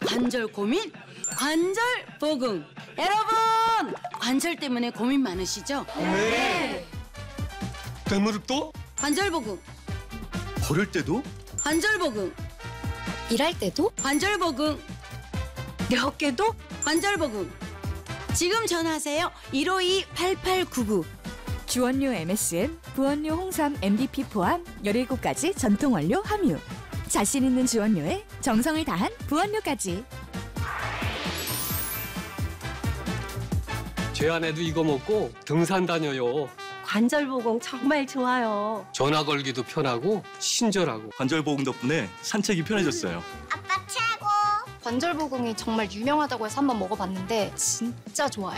관절 고민? 관절 보금. 여러분, 관절 때문에 고민 많으시죠? 네. 대무릎도? 관절 보금. 걸을 때도? 관절 보금. 일할 때도? 관절 보금. 내 어깨도? 관절 보금. 지금 전화하세요. 152-8899. 주원료 MSM, 부원료 홍삼 MDP 포함 17가지 전통 원료 함유. 자신 있는 주원료에 정성을 다한 부원료까지. 제 아내도 이거 먹고 등산 다녀요. 관절보공 정말 좋아요. 전화 걸기도 편하고 친절하고. 관절보험 덕분에 산책이 편해졌어요. 아빠 최고. 관절보공이 정말 유명하다고 해서 한번 먹어봤는데 진짜 좋아요.